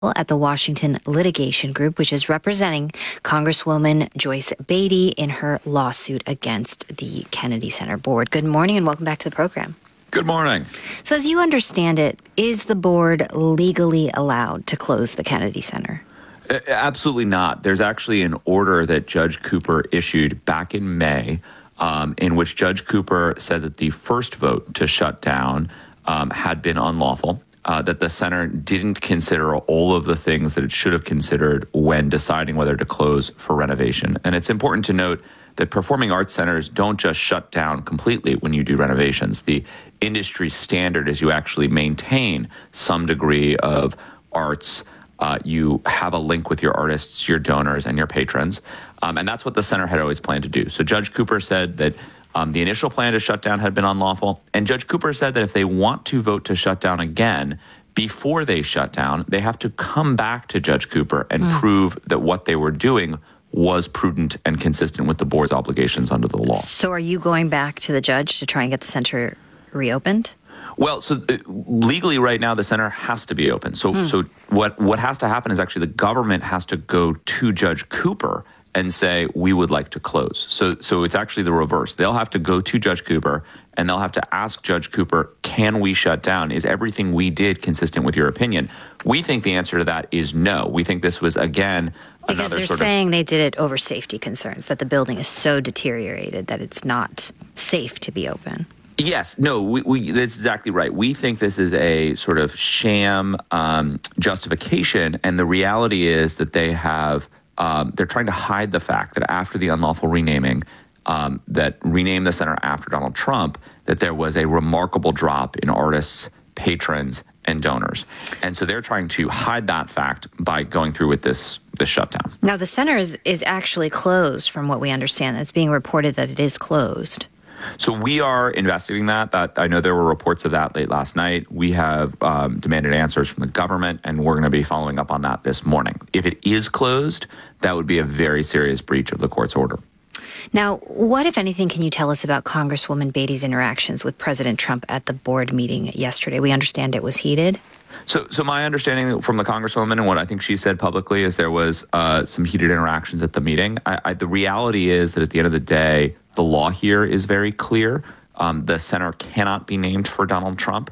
at the Washington Litigation Group, which is representing Congresswoman Joyce Beatty in her lawsuit against the Kennedy Center board. Good morning and welcome back to the program. Good morning. So as you understand it, is the board legally allowed to close the Kennedy Center? Absolutely not. There's actually an order that Judge Cooper issued back in May in which Judge Cooper said that the first vote to shut down had been unlawful. That the center didn't consider all of the things that it should have considered when deciding whether to close for renovation. And it's important to note that performing arts centers don't just shut down completely when you do renovations. The industry standard is you actually maintain some degree of arts. You have a link with your artists, your donors, and your patrons. And that's what the center had always planned to do. So Judge Cooper said that the initial plan to shut down had been unlawful. And Judge Cooper said that if they want to vote to shut down again, before they shut down, they have to come back to Judge Cooper and prove that what they were doing was prudent and consistent with the board's obligations under the law. So are you going back to the judge to try and get the center reopened? Well, so legally right now, the center has to be open. So what has to happen is actually the government has to go to Judge Cooper and say, we would like to close. So it's actually the reverse. They'll have to go to Judge Cooper and they'll have to ask Judge Cooper, can we shut down? Is everything we did consistent with your opinion? We think the answer to that is no. We think this was, again, because they're saying they did it over safety concerns, that the building is so deteriorated that it's not safe to be open. Yes, no, that's exactly right. We think this is a sort of sham justification, and the reality is that they have they're trying to hide the fact that after the unlawful renaming, that renamed the center after Donald Trump, that there was a remarkable drop in artists, patrons, and donors. And so they're trying to hide that fact by going through with this shutdown. Now, the center is actually closed, from what we understand. It's being reported that it is closed. So we are investigating that. I know there were reports of that late last night. We have demanded answers from the government, and we're going to be following up on that this morning. If it is closed, that would be a very serious breach of the court's order. Now, what, if anything, can you tell us about Congresswoman Beatty's interactions with President Trump at the board meeting yesterday? We understand it was heated. So my understanding from the Congresswoman and what I think she said publicly is there was some heated interactions at the meeting. The reality is that at the end of the day, the law here is very clear. The center cannot be named for Donald Trump.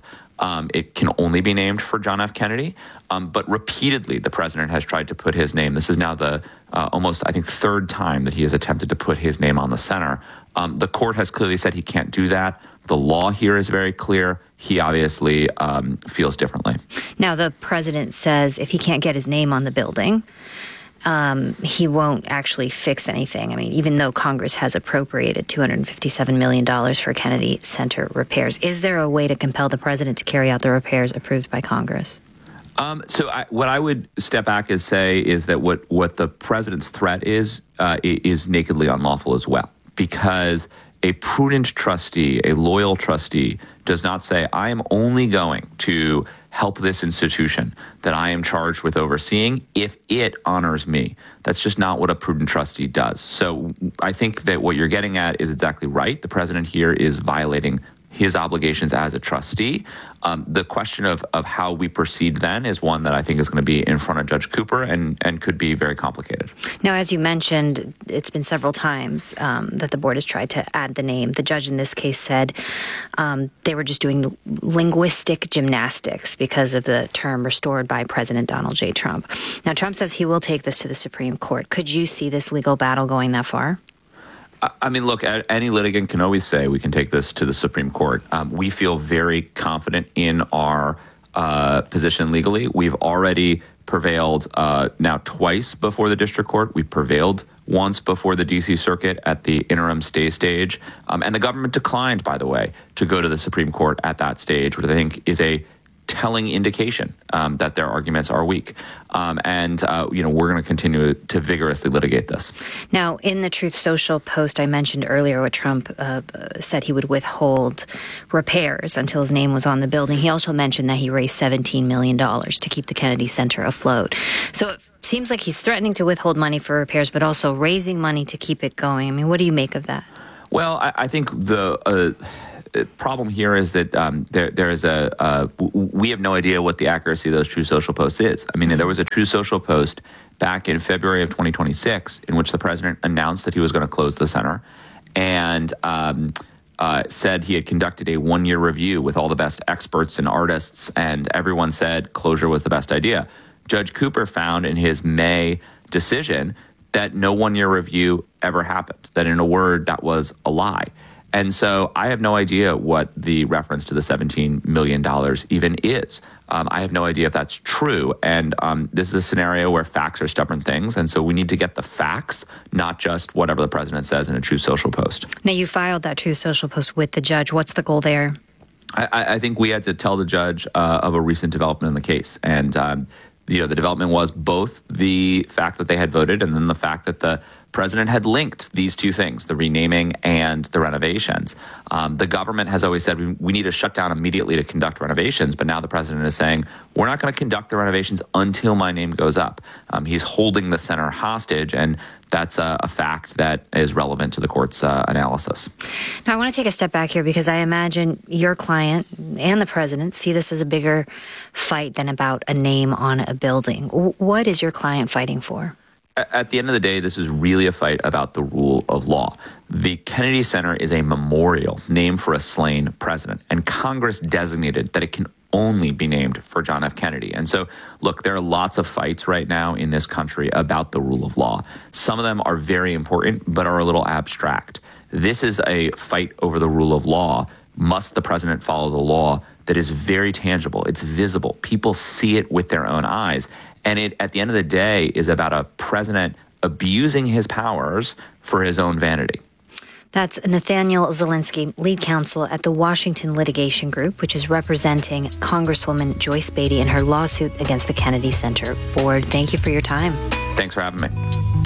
It can only be named for John F. Kennedy. But repeatedly, the president has tried to put his name. This is now the almost, I think, third time that he has attempted to put his name on the center. The court has clearly said he can't do that. The law here is very clear. He obviously feels differently. Now, the president says if he can't get his name on the building, he won't actually fix anything. I mean, even though Congress has appropriated $257 million for Kennedy Center repairs, is there a way to compel the president to carry out the repairs approved by Congress? What I would step back and say is that what the president's threat is nakedly unlawful as well, because a prudent trustee, a loyal trustee, does not say, I am only going to help this institution that I am charged with overseeing if it honors me. That's just not what a prudent trustee does. So I think that what you're getting at is exactly right. The president here is violating his obligations as a trustee. The question of how we proceed then is one that I think is going to be in front of Judge Cooper and could be very complicated. Now, as you mentioned, it's been several times that the board has tried to add the name. The judge in this case said they were just doing linguistic gymnastics because of the term restored by President Donald J. Trump. Now, Trump says he will take this to the Supreme Court. Could you see this legal battle going that far? I mean, look, any litigant can always say we can take this to the Supreme Court. We feel very confident in our position legally. We've already prevailed now twice before the district court. We prevailed once before the D.C. Circuit at the interim stay stage. And the government declined, by the way, to go to the Supreme Court at that stage, which I think is a telling indication that their arguments are weak. We're going to continue to vigorously litigate this. Now, in the Truth Social post I mentioned earlier, what Trump said he would withhold repairs until his name was on the building. He also mentioned that he raised $17 million to keep the Kennedy Center afloat. So it seems like he's threatening to withhold money for repairs, but also raising money to keep it going. I mean, what do you make of that? Well, I think problem here is that there is we have no idea what the accuracy of those True Social posts is. I mean, there was a True Social post back in February of 2026 in which the president announced that he was going to close the center and said he had conducted a one-year review with all the best experts and artists, and everyone said closure was the best idea. Judge Cooper found in his May decision that no one-year review ever happened, that in a word, that was a lie. And so I have no idea what the reference to the $17 million even is. I have no idea if that's true. And this is a scenario where facts are stubborn things. And so we need to get the facts, not just whatever the president says in a True Social post. Now, you filed that True Social post with the judge. What's the goal there? I think we had to tell the judge of a recent development in the case. And the development was both the fact that they had voted and then the fact that the president had linked these two things, the renaming and the renovations. The government has always said we need to shut down immediately to conduct renovations, but now the president is saying we're not going to conduct the renovations until my name goes up. He's holding the center hostage, and that's a fact that is relevant to the court's analysis. Now, I want to take a step back here because I imagine your client and the president see this as a bigger fight than about a name on a building. What is your client fighting for? At the end of the day, this is really a fight about the rule of law. The Kennedy Center is a memorial named for a slain president, and Congress designated that it can only be named for John F. Kennedy. And so, look, there are lots of fights right now in this country about the rule of law. Some of them are very important, but are a little abstract. This is a fight over the rule of law. Must the president follow the law? That is very tangible. It's visible. People see it with their own eyes. And it, at the end of the day, is about a president abusing his powers for his own vanity. That's Nathaniel Zielinski, lead counsel at the Washington Litigation Group, which is representing Congresswoman Joyce Beatty in her lawsuit against the Kennedy Center Board. Thank you for your time. Thanks for having me.